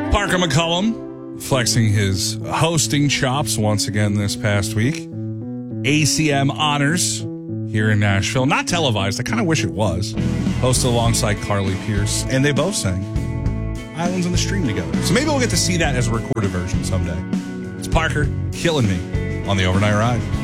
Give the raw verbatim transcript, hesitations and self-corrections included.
Parker McCollum flexing his hosting chops once again this past week. A C M Honors here in Nashville. Not televised. I kind of wish it was. Hosted alongside Carly Pierce. And they both sang Islands on the Stream together. So maybe we'll get to see that as a recorded version someday. It's Parker killing me on the Overnight Ride.